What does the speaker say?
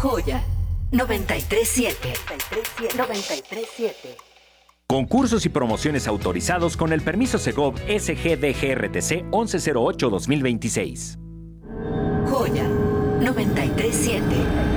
Joya 937. 937. Concursos y promociones autorizados con el permiso Segov SGDGRTC 1108-2026. Joya 937.